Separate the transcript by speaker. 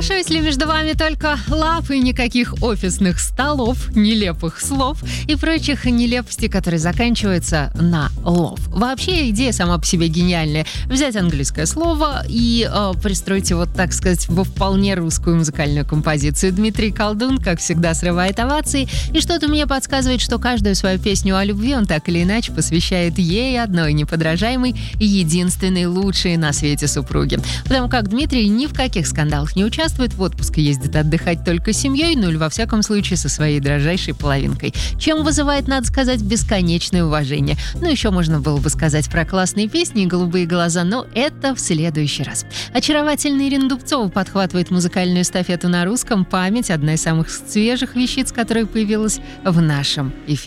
Speaker 1: Хорошо, если между вами только лав и никаких офисных столов, нелепых слов и прочих нелепостей, которые заканчиваются на лов. Вообще, идея сама по себе гениальная. Взять английское слово и пристроить его, так сказать, во вполне русскую музыкальную композицию. Дмитрий Колдун, как всегда, срывает овации, и что-то мне подсказывает, что каждую свою песню о любви он так или иначе посвящает ей, одной неподражаемой и единственной лучшей на свете супруге. Потому как Дмитрий ни в каких скандалах не участвует, в отпуск ездит отдыхать только с семьей, ну или во всяком случае со своей дрожайшей половинкой. Чем вызывает, надо сказать, бесконечное уважение. Ну, еще можно было бы сказать про классные песни и голубые глаза, но это в следующий раз. Очаровательная Ирина Дубцова подхватывает музыкальную эстафету на русском. «Память» — одна из самых свежих вещиц, которая появилась в нашем эфире.